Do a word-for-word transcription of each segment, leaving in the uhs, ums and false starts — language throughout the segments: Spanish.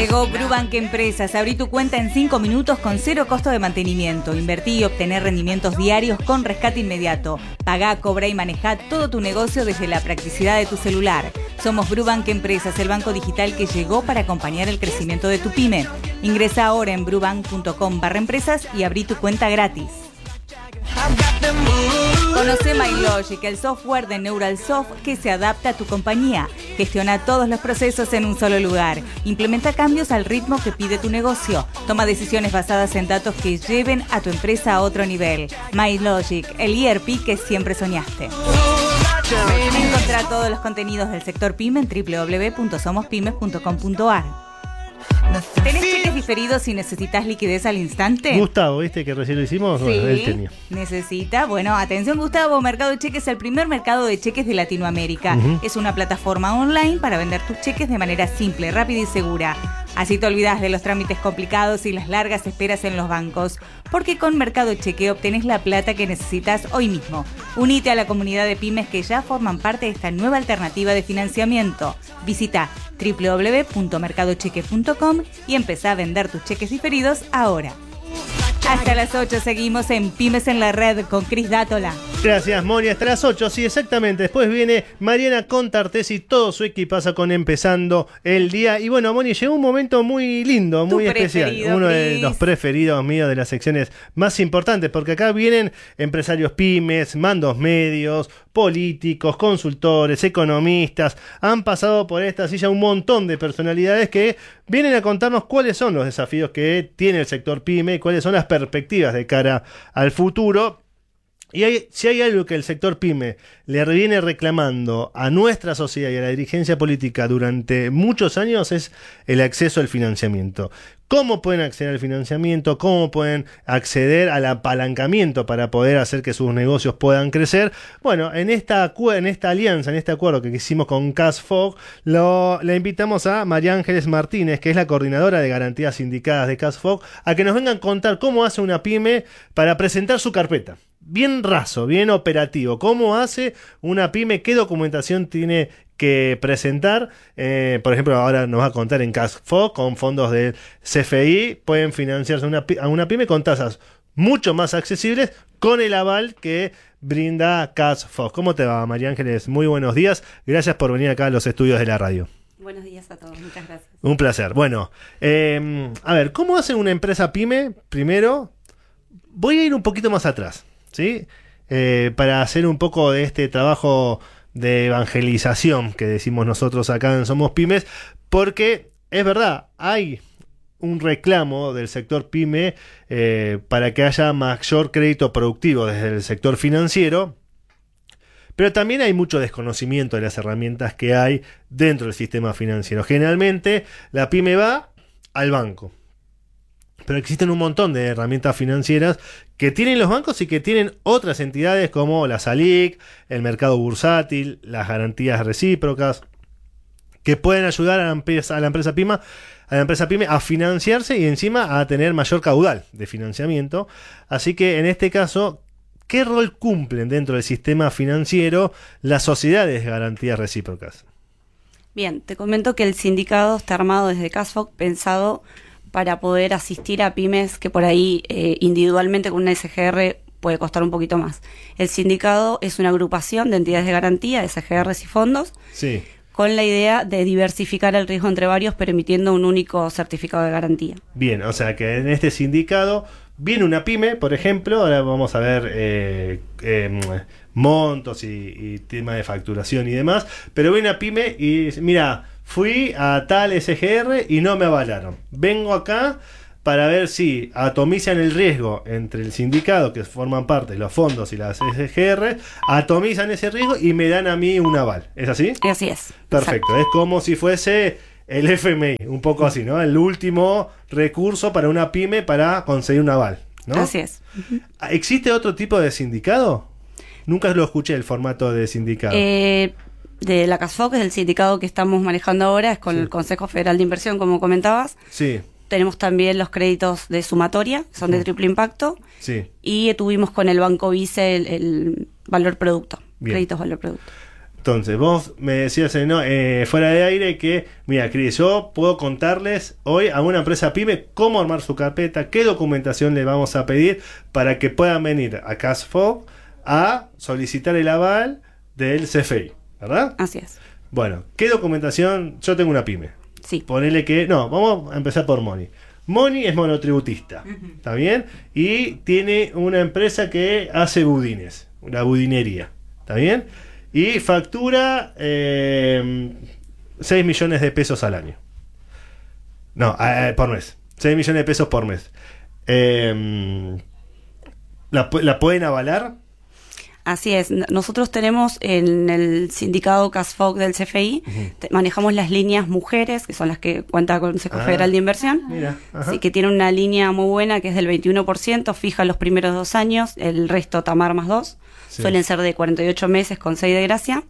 Llegó Brubank Empresas. Abrí tu cuenta en cinco minutos con cero costo de mantenimiento. Invertí y obtener rendimientos diarios con rescate inmediato. Pagá, cobra y manejá todo tu negocio desde la practicidad de tu celular. Somos Brubank Empresas, el banco digital que llegó para acompañar el crecimiento de tu pyme. Ingresa ahora en brubank punto com barra empresas y abrí tu cuenta gratis. Conoce MyLogic, el software de Neuralsoft que se adapta a tu compañía. Gestiona todos los procesos en un solo lugar. Implementa cambios al ritmo que pide tu negocio. Toma decisiones basadas en datos que lleven a tu empresa a otro nivel. MyLogic, el E R P que siempre soñaste. Encontrá todos los contenidos del sector PYME en doble u doble u doble u punto somos pymes punto com punto a r. ¿Tenés cheques diferidos y necesitas liquidez al instante? Gustavo, ¿viste que recién lo hicimos? Sí, bueno, él tenía. Necesita. Bueno, atención Gustavo, Mercado Cheques es el primer mercado de cheques de Latinoamérica. Uh-huh. Es una plataforma online para vender tus cheques de manera simple, rápida y segura. Así te olvidas de los trámites complicados y las largas esperas en los bancos. Porque con Mercado Cheque obtenés la plata que necesitas hoy mismo. Unite a la comunidad de pymes que ya forman parte de esta nueva alternativa de financiamiento. Visita doble u doble u doble u punto mercado cheque punto com y empezá a vender tus cheques diferidos ahora. Hasta las ocho seguimos en Pymes en la Red con Cris Dátola. Gracias, Moni. Hasta las ocho, sí, exactamente. Después viene Mariana Contartés y todo su equipazo con Empezando el Día. Y bueno, Moni, llegó un momento muy lindo, muy especial. Uno de los preferidos míos, de las secciones más importantes, porque acá vienen empresarios pymes, mandos medios, políticos, consultores, economistas. Han pasado por esta silla un montón de personalidades que vienen a contarnos cuáles son los desafíos que tiene el sector pyme y cuáles son las perspectivas de cara al futuro. Y hay, si hay algo que el sector pyme le viene reclamando a nuestra sociedad y a la dirigencia política durante muchos años, es el acceso al financiamiento. ¿Cómo pueden acceder al financiamiento? ¿Cómo pueden acceder al apalancamiento para poder hacer que sus negocios puedan crecer? Bueno, en esta, en esta alianza, en este acuerdo que hicimos con CASFOG, lo, le invitamos a María Ángeles Martínez, que es la coordinadora de garantías sindicadas de CASFOG, a que nos vengan a contar cómo hace una pyme para presentar su carpeta. Bien raso, bien operativo. ¿Cómo hace una pyme? ¿Qué documentación tiene que presentar? Eh, por ejemplo, ahora nos va a contar en CASFOG, con fondos del C F I, pueden financiarse una, a una pyme con tasas mucho más accesibles, con el aval que brinda CASFOG. ¿Cómo te va, María Ángeles? Muy buenos días. Gracias por venir acá a los estudios de la radio. Buenos días a todos, muchas gracias. Un placer. Bueno, eh, a ver, ¿cómo hace una empresa pyme? Primero, voy a ir un poquito más atrás, ¿sí? Eh, para hacer un poco de este trabajo de evangelización que decimos nosotros acá en Somos Pymes, porque es verdad, hay un reclamo del sector pyme eh, para que haya mayor crédito productivo desde el sector financiero, pero también hay mucho desconocimiento de las herramientas que hay dentro del sistema financiero. Generalmente la pyme va al banco, pero existen un montón de herramientas financieras que tienen los bancos y que tienen otras entidades como la SALIC, el mercado bursátil, las garantías recíprocas, que pueden ayudar a la empresa, a la empresa pyme, a la empresa pyme a financiarse y encima a tener mayor caudal de financiamiento. Así que en este caso, ¿qué rol cumplen dentro del sistema financiero las sociedades de garantías recíprocas? Bien, te comento que el sindicado está armado desde CASFOG, pensado para poder asistir a pymes que por ahí eh, individualmente con una S G R puede costar un poquito más. El sindicado es una agrupación de entidades de garantía, S G Rs y fondos, sí, con la idea de diversificar el riesgo entre varios, permitiendo un único certificado de garantía. Bien, o sea que en este sindicado viene una pyme, por ejemplo, ahora vamos a ver eh, eh, montos y, y tema de facturación y demás, pero viene una pyme y mira, fui a tal S G R y no me avalaron. Vengo acá para ver si atomizan el riesgo entre el sindicado, que forman parte de los fondos y las S G R, atomizan ese riesgo y me dan a mí un aval. ¿Es así? Así es. Perfecto. Exacto. Es como si fuese el F M I, un poco así, ¿no? El último recurso para una pyme para conseguir un aval, ¿no? Así es. ¿Existe otro tipo de sindicado? Nunca lo escuché, el formato de sindicado. Eh... de la CASFOG, que es el sindicado que estamos manejando ahora, es con sí. el Consejo Federal de Inversión, como comentabas. Sí. Tenemos también los créditos de sumatoria, son de uh-huh. triple impacto. Sí. Y tuvimos con el Banco Vice el, el valor producto, Bien. créditos valor producto. Entonces, vos me decías no, eh, fuera de aire que, mira, Cris, yo puedo contarles hoy a una empresa pyme cómo armar su carpeta, qué documentación le vamos a pedir para que puedan venir a CashFog a solicitar el aval del C F I, ¿verdad? Así es. Bueno, ¿qué documentación? Yo tengo una pyme. Sí. Ponele que, no, vamos a empezar por Moni. Moni es monotributista, uh-huh. ¿Está bien? Y tiene una empresa que hace budines, una budinería, ¿está bien? Y factura eh, seis millones de pesos al año. No, eh, por mes. seis millones de pesos por mes. Eh, ¿la, ¿La pueden avalar? Así es. Nosotros tenemos en el sindicato CashFog del C F I, uh-huh. te, manejamos las líneas mujeres, que son las que cuenta con el Consejo ah, Federal de Inversión. Mira, así que tiene una línea muy buena que es del veintiuno por ciento, fija los primeros dos años, el resto Tamar más dos. Sí. Suelen ser de cuarenta y ocho meses con seis de gracia.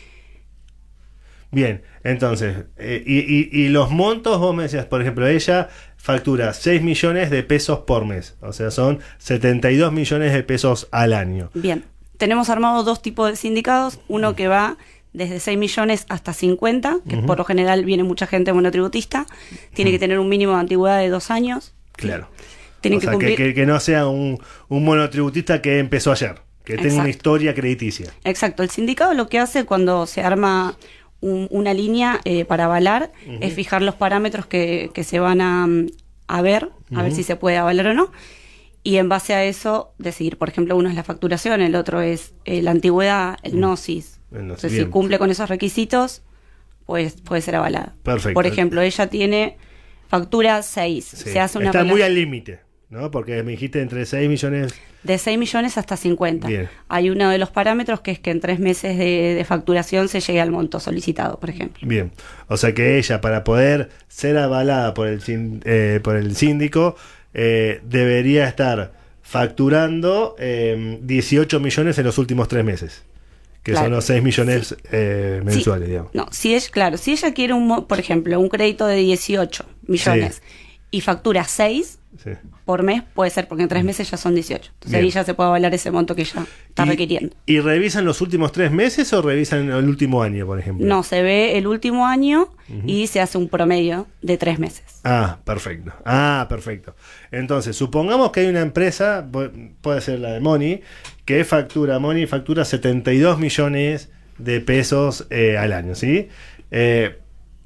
Bien, entonces, eh, y, y, y los montos, vos me decías, por ejemplo, ella factura seis millones de pesos por mes, o sea, son setenta y dos millones de pesos al año. Bien, tenemos armado dos tipos de sindicados, uno que va desde seis millones hasta cincuenta, que uh-huh. por lo general viene mucha gente monotributista, tiene uh-huh. que tener un mínimo de antigüedad de dos años. Claro. Tiene o que sea, cumplir... que, que, que no sea un, un monotributista que empezó ayer. Que tenga Exacto. una historia crediticia. Exacto. El sindicato lo que hace cuando se arma un, una línea eh, para avalar uh-huh. es fijar los parámetros que, que se van a, a ver, uh-huh. a ver si se puede avalar o no. Y en base a eso decidir. Por ejemplo, uno es la facturación, el otro es eh, la antigüedad, el uh-huh. gnosis. Entonces, si cumple con esos requisitos, pues puede ser avalada. Perfecto. Por ejemplo, ella tiene factura seis. Sí. Se hace una Está avalación. Muy al límite, ¿no? Porque me dijiste entre seis millones... De seis millones hasta cincuenta. Bien. Hay uno de los parámetros que es que en tres meses de, de facturación se llegue al monto solicitado, por ejemplo. Bien. O sea que ella, para poder ser avalada por el, eh, por el síndico, eh, debería estar facturando eh, dieciocho millones en los últimos tres meses. Que claro. son los seis millones sí. eh, mensuales, sí. digamos. No, si es claro, si ella quiere, un por ejemplo, un crédito de dieciocho millones sí. y factura seis... Sí. por mes, puede ser, porque en tres meses ya son dieciocho. Entonces Bien. ahí ya se puede avalar ese monto que ella está ¿Y, requiriendo. ¿Y revisan los últimos tres meses o revisan el último año, por ejemplo? No, se ve el último año uh-huh. y se hace un promedio de tres meses. Ah, perfecto. Ah, perfecto. Entonces, supongamos que hay una empresa, puede ser la de Moni, que factura, Moni factura setenta y dos millones de pesos eh, al año, ¿sí? Eh,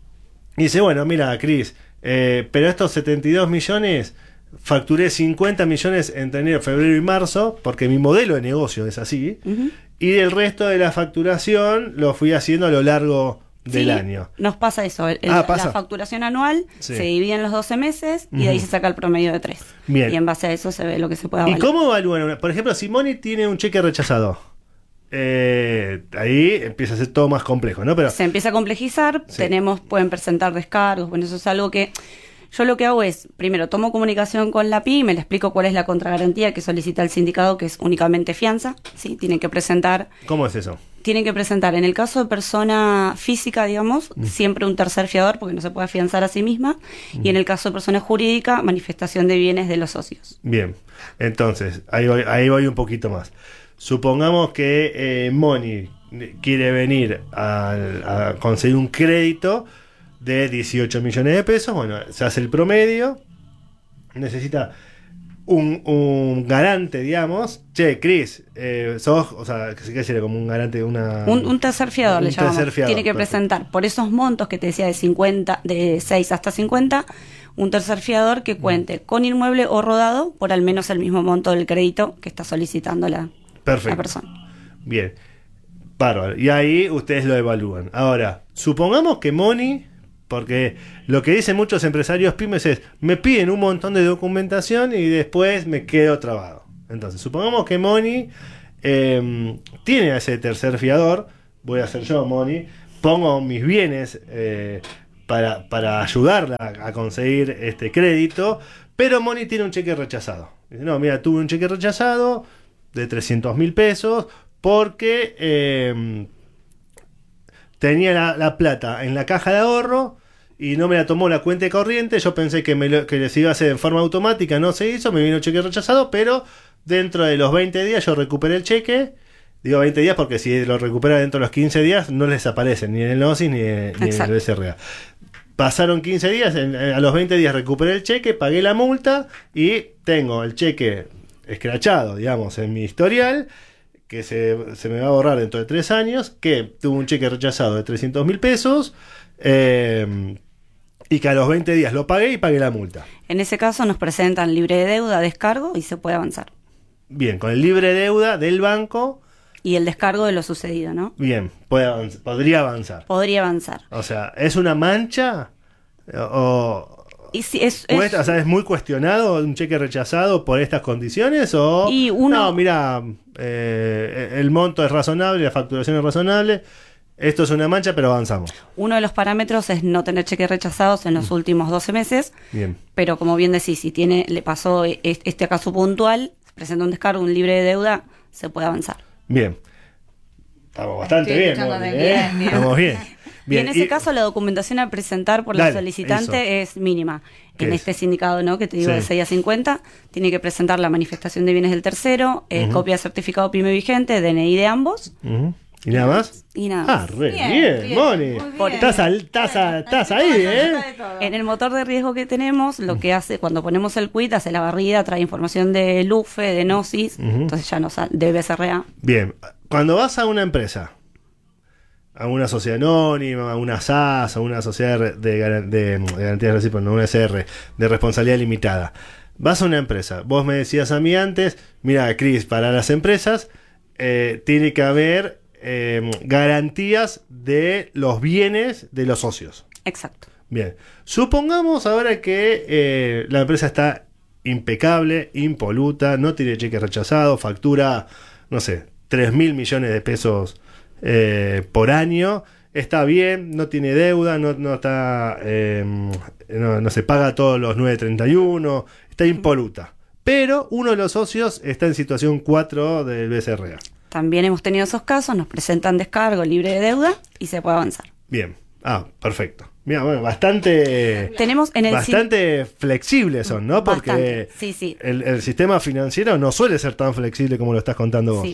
y dice, bueno, mira, Cris, eh, pero estos setenta y dos millones... facturé cincuenta millones entre enero, febrero y marzo, porque mi modelo de negocio es así, uh-huh. y el resto de la facturación lo fui haciendo a lo largo del sí, año. Nos pasa eso, el, ah, ¿pasa? La facturación anual sí. se divide en los doce meses y uh-huh. de ahí se saca el promedio de tres. Bien. Y en base a eso se ve lo que se puede avalar. ¿Y cómo evalúan? Una, por ejemplo, si Moni tiene un cheque rechazado, eh, ahí empieza a ser todo más complejo, ¿no? Pero se empieza a complejizar, sí. tenemos, pueden presentar descargos, bueno, eso es algo que... Yo lo que hago es, primero, tomo comunicación con la pyme, le explico cuál es la contragarantía que solicita el sindicato, que es únicamente fianza, ¿sí? Tienen que presentar... ¿Cómo es eso? Tienen que presentar, en el caso de persona física, digamos, mm. siempre un tercer fiador, porque no se puede afianzar a sí misma, mm. y en el caso de persona jurídica, manifestación de bienes de los socios. Bien, entonces, ahí voy, ahí voy un poquito más. Supongamos que eh, Moni quiere venir a, a conseguir un crédito de dieciocho millones de pesos, bueno, se hace el promedio, necesita un, un garante, digamos. Che, Cris, eh, sos, o sea, ¿qué sería? Como un garante, una... Un, un tercer fiador, un le llamamos. Tercer fiador, tiene que perfecto. presentar, por esos montos que te decía de cincuenta, de seis hasta cincuenta, un tercer fiador que cuente mm. con inmueble o rodado por al menos el mismo monto del crédito que está solicitando la, la persona. Bien, bárbaro. Y ahí ustedes lo evalúan. Ahora, supongamos que Moni... Porque lo que dicen muchos empresarios pymes es, me piden un montón de documentación y después me quedo trabado. Entonces, supongamos que Moni eh, tiene a ese tercer fiador, voy a ser yo, Moni, pongo mis bienes eh, para, para ayudarla a conseguir este crédito, pero Moni tiene un cheque rechazado. Dice, no, mira, tuve un cheque rechazado de trescientos mil pesos porque eh, tenía la, la plata en la caja de ahorro y no me la tomó la cuenta de corriente. Yo pensé que, me lo, que les iba a hacer en forma automática, no se hizo, me vino el cheque rechazado, pero dentro de los veinte días yo recuperé el cheque Digo veinte días porque si lo recupera dentro de los quince días no les aparecen ni en el Gnosis ni, ni en el B C R A. Pasaron quince días, en, a los veinte días recuperé el cheque, pagué la multa y tengo el cheque escrachado, digamos, en mi historial, que se, se me va a borrar dentro de tres años, que tuvo un cheque rechazado de trescientos mil pesos, eh, y que a los veinte días lo pagué y pagué la multa. En ese caso nos presentan libre de deuda, descargo y se puede avanzar. Bien, con el libre deuda del banco... Y el descargo de lo sucedido, ¿no? Bien, puede avanzar, podría avanzar. Podría avanzar. O sea, ¿es una mancha? ¿O, y si es, o, es, es, o sea, ¿es muy cuestionado un cheque rechazado por estas condiciones? ¿O y uno, no, mira, eh, el monto es razonable, la facturación es razonable, esto es una mancha, pero avanzamos? Uno de los parámetros es no tener cheques rechazados en los mm. últimos doce meses. Bien. Pero como bien decís, si tiene, le pasó este caso puntual, presenta un descargo, un libre de deuda, se puede avanzar. Bien. Estamos bastante bien, Moni, ¿eh? bien, bien. Estamos bien. Bien. Y en ese y, caso la documentación a presentar por dale, la solicitante eso. Es mínima. En este es? sindicado, ¿no? Que te digo sí. de seis a cincuenta, tiene que presentar la manifestación de bienes del tercero, eh, uh-huh. copia de certificado PYME vigente, D N I de ambos. Uh-huh. ¿Y nada más? Y nada más. Ah, re bien, bien, bien Moni. Estás, estás, estás ahí, ¿eh? En el motor de riesgo que tenemos, lo que hace, cuando ponemos el quit, hace la barrida, trae información de Lufe, de Gnosis, uh-huh. entonces ya no sale, de B C R A. Bien, cuando vas a una empresa, a una sociedad anónima, a una S A S, a una sociedad de, de, de, de garantías recíprocas, no una S R, de responsabilidad limitada, vas a una empresa, vos me decías a mí antes, mira, Cris, para las empresas eh, tiene que haber Eh, garantías de los bienes de los socios. Exacto. Bien. Supongamos ahora que eh, la empresa está impecable, impoluta, no tiene cheque rechazado, factura, no sé, tres mil millones de pesos eh, por año, está bien, no tiene deuda, no, no está, eh, no, no se paga todos los nueve treinta y uno, está impoluta. Pero uno de los socios está en situación cuatro del B C R A. También hemos tenido esos casos, nos presentan descargo libre de deuda y se puede avanzar. Bien, ah, perfecto. Mira, bueno, bastante, Tenemos en el bastante si- flexibles son, ¿no? Porque bastante. Sí, sí. El, el sistema financiero no suele ser tan flexible como lo estás contando vos. Sí.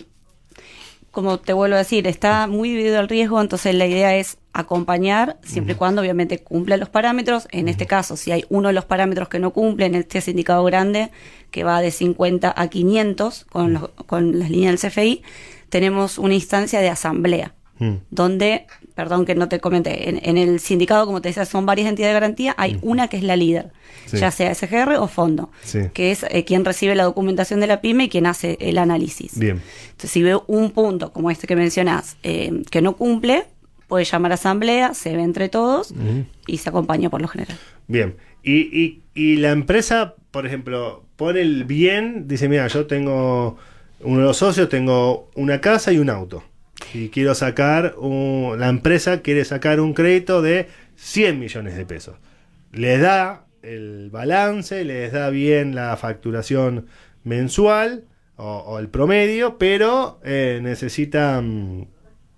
Como te vuelvo a decir, está muy dividido el riesgo, entonces la idea es acompañar, siempre y uh-huh. cuando obviamente cumpla los parámetros. En uh-huh. este caso, si hay uno de los parámetros que no cumple, en este sindicado grande, que va de cincuenta a quinientos con, uh-huh. los, con las líneas del C F I, tenemos una instancia de asamblea, uh-huh. donde, perdón que no te comenté, en, en el sindicado, como te decía, son varias entidades de garantía, hay uh-huh. una que es la líder, sí. ya sea S G R o fondo, sí. que es eh, quien recibe la documentación de la pyme y quien hace el análisis. Bien. Entonces, si veo un punto como este que mencionás eh, que no cumple, puede llamar a asamblea, se ve entre todos uh-huh. y se acompaña por lo general. Bien. Y, y, y la empresa, por ejemplo, pone el bien, dice, mira, yo tengo uno de los socios, tengo una casa y un auto. Y quiero sacar, un, la empresa quiere sacar un crédito de cien millones de pesos. Les da el balance, les da bien la facturación mensual o, o el promedio, pero eh, necesitan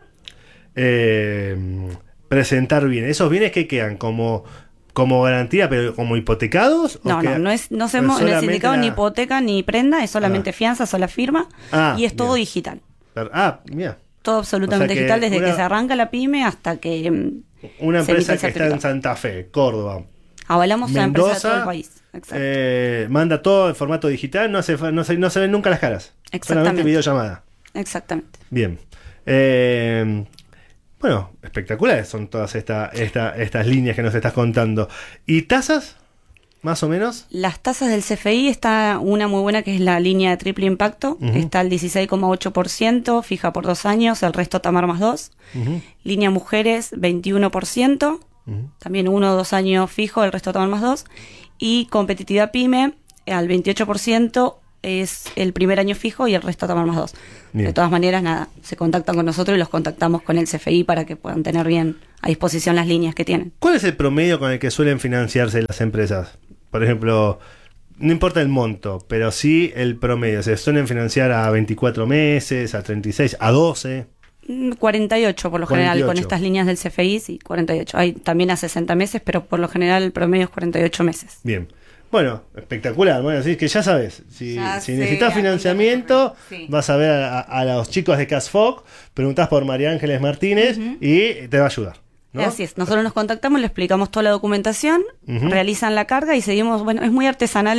eh, presentar bien. ¿Esos bienes que quedan como, como garantía, pero como hipotecados? No, no, no es, no hacemos en el sindicado la... ni hipoteca ni prenda, es solamente ah. fianza, sola firma ah, y es todo bien. digital. Pero, ah, mira. Todo absolutamente o sea digital, desde una, que se arranca la pyme hasta que... Una empresa que está en Santa Fe, Córdoba, avalamos Mendoza, a empresas de todo el país. Eh, manda todo en formato digital, no se, no, se, no se ven nunca las caras. Solamente videollamada. Exactamente. Bien. Eh, bueno, espectaculares son todas esta, esta, estas líneas que nos estás contando. ¿Y tasas? ¿Más o menos? Las tasas del C F I está una muy buena que es la línea de triple impacto, uh-huh. está al dieciséis coma ocho por ciento, fija por dos años, el resto Tamar más dos. Uh-huh. Línea mujeres veintiuno por ciento, uh-huh. también uno o dos años fijo, el resto Tamar más dos. Y competitividad pyme al veintiocho por ciento es el primer año fijo y el resto Tamar más dos. Bien. De todas maneras, nada, se contactan con nosotros y los contactamos con el C F I para que puedan tener bien a disposición las líneas que tienen. ¿Cuál es el promedio con el que suelen financiarse las empresas? Por ejemplo, no importa el monto, pero sí el promedio. ¿Se suelen financiar a veinticuatro meses, a treinta y seis, a doce? cuarenta y ocho por lo cuarenta y ocho. General, con estas líneas del C F I, sí, cuarenta y ocho. Hay también a sesenta meses, pero por lo general el promedio es cuarenta y ocho meses. Bien. Bueno, espectacular. Bueno, así que ya sabes, si, ya si sé, necesitas financiamiento, sí. vas a ver a, a los chicos de CASFOC, preguntás por María Ángeles Martínez uh-huh. y te va a ayudar, ¿no? Así es, nosotros nos contactamos, le explicamos toda la documentación, uh-huh. realizan la carga y seguimos, bueno, es muy artesanal